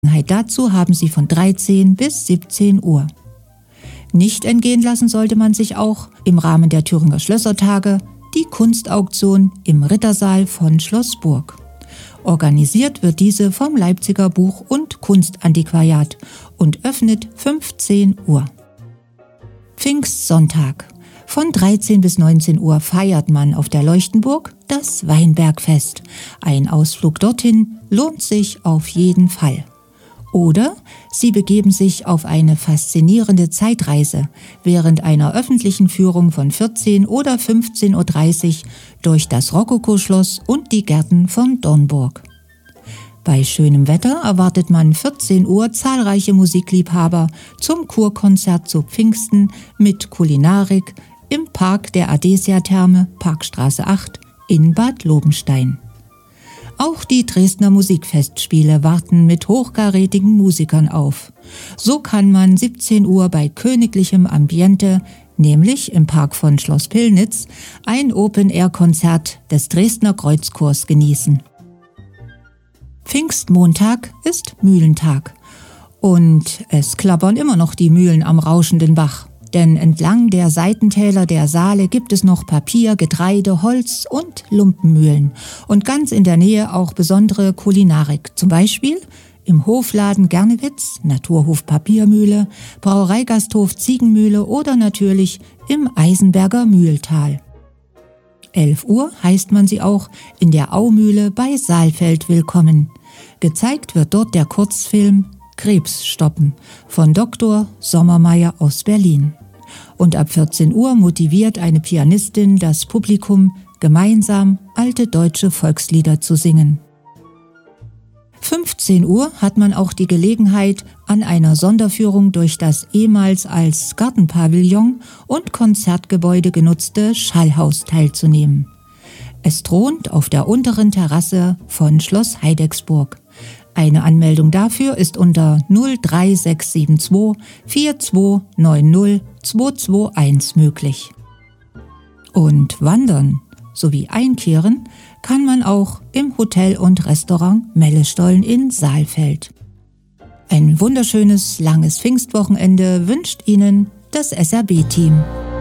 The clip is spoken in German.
Dazu haben Sie von 13 bis 17 Uhr. Nicht entgehen lassen sollte man sich auch im Rahmen der Thüringer Schlössertage die Kunstauktion im Rittersaal von Schloss Burg. Organisiert wird diese vom Leipziger Buch- und Kunstantiquariat und öffnet 15 Uhr. Pfingstsonntag. Von 13 bis 19 Uhr feiert man auf der Leuchtenburg das Weinbergfest. Ein Ausflug dorthin lohnt sich auf jeden Fall. Oder Sie begeben sich auf eine faszinierende Zeitreise während einer öffentlichen Führung von 14 oder 15.30 Uhr durch das Rokokoschloss und die Gärten von Dornburg. Bei schönem Wetter erwartet man 14 Uhr zahlreiche Musikliebhaber zum Kurkonzert zu Pfingsten mit Kulinarik im Park der Adesia-Therme, Parkstraße 8 in Bad Lobenstein. Auch die Dresdner Musikfestspiele warten mit hochkarätigen Musikern auf. So kann man 17 Uhr bei königlichem Ambiente, nämlich im Park von Schloss Pillnitz, ein Open-Air-Konzert des Dresdner Kreuzchors genießen. Pfingstmontag ist Mühlentag und es klappern immer noch die Mühlen am rauschenden Bach. Denn entlang der Seitentäler der Saale gibt es noch Papier-, Getreide-, Holz- und Lumpenmühlen. Und ganz in der Nähe auch besondere Kulinarik. Zum Beispiel im Hofladen Gernewitz, Naturhof Papiermühle, Brauereigasthof Ziegenmühle oder natürlich im Eisenberger Mühltal. 11 Uhr heißt man sie auch in der Aumühle bei Saalfeld willkommen. Gezeigt wird dort der Kurzfilm Krebs stoppen von Dr. Sommermeier aus Berlin. Und ab 14 Uhr motiviert eine Pianistin das Publikum, gemeinsam alte deutsche Volkslieder zu singen. 15 Uhr hat man auch die Gelegenheit, an einer Sonderführung durch das ehemals als Gartenpavillon und Konzertgebäude genutzte Schallhaus teilzunehmen. Es thront auf der unteren Terrasse von Schloss Heidecksburg. Eine Anmeldung dafür ist unter 03672 4290 221 möglich. Und wandern sowie einkehren kann man auch im Hotel und Restaurant Mellestollen in Saalfeld. Ein wunderschönes, langes Pfingstwochenende wünscht Ihnen das SRB-Team.